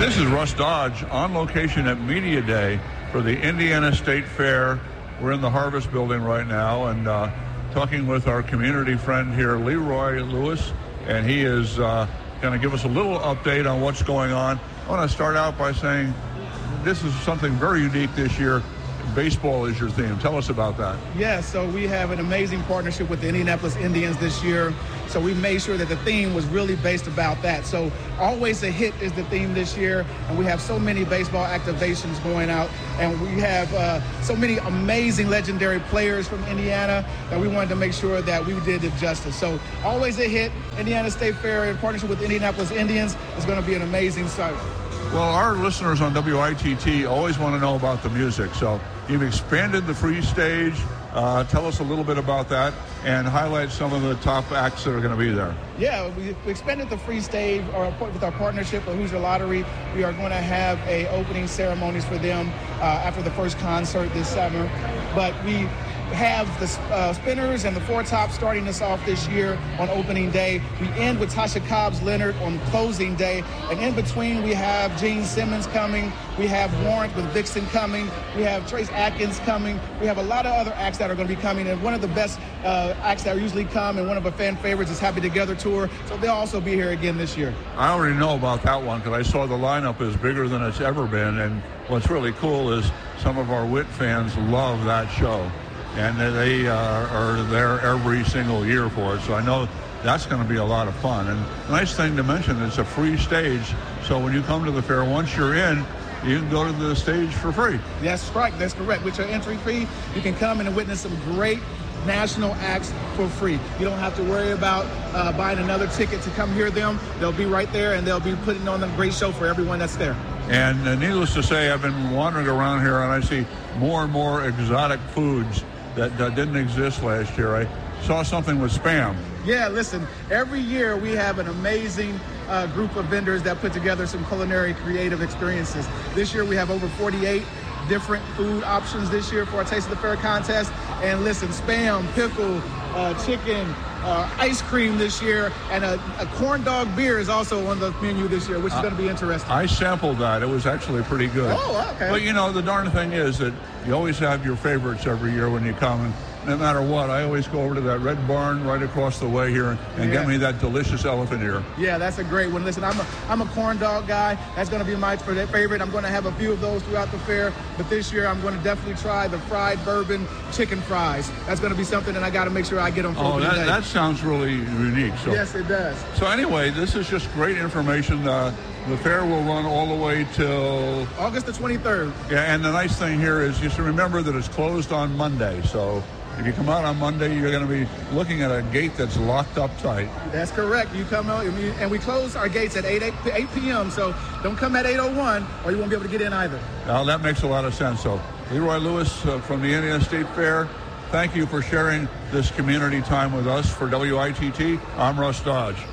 This is Russ Dodge on location at Media Day for the Indiana State Fair. We're in the Harvest Building right now and talking with our community friend here, Leroy Lewis, and he is going to give us a little update on what's going on. I want to start out by saying this is something very unique this year. Baseball is your theme. Tell us about that. Yeah, so we have an amazing partnership with the Indianapolis Indians this year. So we made sure that the theme was really based about that. So Always a Hit is the theme this year. And we have so many baseball activations going out. And we have so many amazing legendary players from Indiana that we wanted to make sure that we did it justice. So Always a Hit, Indiana State Fair in partnership with the Indianapolis Indians is going to be an amazing sight. Well, our listeners on WITT always want to know about the music. So you've expanded the free stage. Tell us a little bit about that and highlight some of the top acts that are going to be there. Yeah, we expanded the free stage with our partnership with Hoosier Lottery. We are going to have opening ceremonies for them after the first concert this summer. But we have the Spinners and the Four Tops starting us off this year on opening day. We end with Tasha Cobbs Leonard on closing day. And in between, we have Gene Simmons coming. We have Warrant with Vixen coming. We have Trace Atkins coming. We have a lot of other acts that are going to be coming. And one of the best acts that usually come and one of our fan favorites is Happy Together Tour. So they'll also be here again this year. I already know about that one because I saw the lineup is bigger than it's ever been. And what's really cool is some of our WIT fans love that show. And they are there every single year for it. So I know that's going to be a lot of fun. And the nice thing to mention, it's a free stage. So when you come to the fair, once you're in, you can go to the stage for free. That's right. That's correct. With your entry fee, you can come in and witness some great national acts for free. You don't have to worry about buying another ticket to come hear them. They'll be right there, and they'll be putting on a great show for everyone that's there. And needless to say, I've been wandering around here, and I see more and more exotic foods that didn't exist last year. I saw something with Spam. Yeah, listen, every year we have an amazing group of vendors that put together some culinary creative experiences. This year we have over 48 different food options this year for our Taste of the Fair contest. And listen, Spam, pickle, chicken, ice cream this year, and a corn dog beer is also on the menu this year, which is going to be interesting. I sampled that. It was actually pretty good. Oh, okay. But, you know, the darn thing is that you always have your favorites every year when you come. And no matter what, I always go over to that Red Barn right across the way here and get me that delicious elephant ear. Yeah, that's a great one. Listen, I'm a corn dog guy. That's going to be my favorite. I'm going to have a few of those throughout the fair. But this year, I'm going to definitely try the fried bourbon chicken fries. That's going to be something that I got to make sure I get on for today. That sounds really unique. So, yes, it does. So anyway, this is just great information. The fair will run all the way till August the 23rd. Yeah, and the nice thing here is you should remember that it's closed on Monday. So if you come out on Monday, you're going to be looking at a gate that's locked up tight. That's correct. You come out, and we close our gates at 8 p.m., so don't come at 8:01 or you won't be able to get in either. Now, that makes a lot of sense. So Leroy Lewis from the Indiana State Fair, thank you for sharing this community time with us. For WITT, I'm Russ Dodge.